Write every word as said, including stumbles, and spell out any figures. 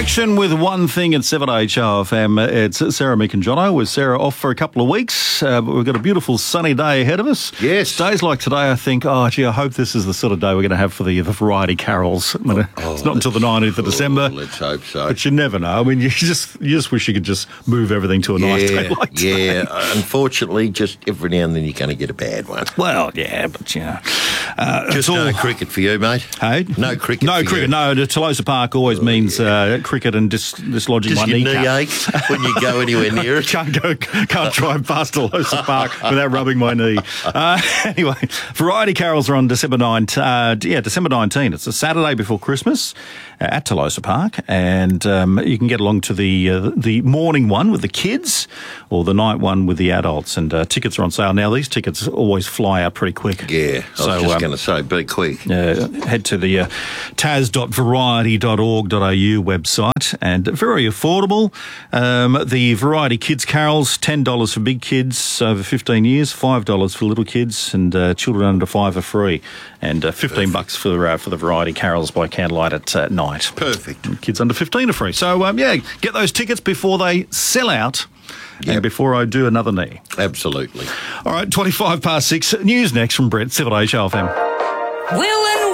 Action with one thing at seven H O F M. It's Sarah, Mick and Jono. With Sarah off for a couple of weeks, uh, but we've got a beautiful sunny day ahead of us. Yes. Days like today, I think, oh, gee, I hope this is the sort of day we're going to have for the, the variety carols. I mean, Oh, it's not until the nineteenth of oh, December. Let's hope so. But you never know. I mean, you just you just wish you could just move everything to a nice day yeah, like today. yeah. Unfortunately, just every now and then you're going to get a bad one. Well, yeah, but, you know. Uh, Just it's all, no cricket for you, mate. Hey? No cricket No for cricket, you. no. The Tolosa Park always Oh, means yeah. uh, cricket and dis- dislodging Just my your knee kneecap. aches when you go anywhere near it. Can't go, can't drive past Tolosa Park without rubbing my knee. Uh, anyway, Variety Carols are on December ninth. Uh, yeah, December nineteenth. It's a Saturday before Christmas uh, at Tolosa Park, and um, you can get along to the uh, the morning one with the kids or the night one with the adults. And uh, tickets are on sale now. These tickets always fly out pretty quick. Yeah, I So, was just um, going to say, be quick. Uh, head to the uh, tas dot variety dot org dot a u website, and very affordable. Um, the Variety Kids Carols, ten dollars for big kids over fifteen years, five dollars for little kids, and uh, children under five are free, and uh, fifteen bucks for, uh, for the Variety Carols by candlelight at uh, night. Perfect. Kids under fifteen are free. So, um, yeah, get those tickets before they sell out. Yep. And before I do another knee. Absolutely. All right, twenty-five past six. News next from Brett, seven H O F M. We'll